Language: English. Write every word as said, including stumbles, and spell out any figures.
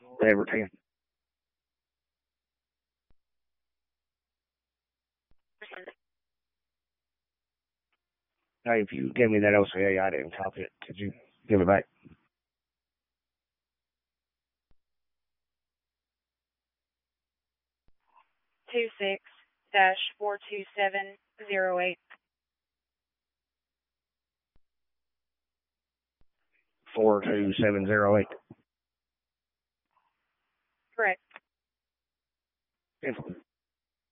Everton. Hey, if you gave me that L C A, I didn't copy it. Could you give it back? Two six dash four two seven zero eight. Four two seven zero eight. Correct. Info.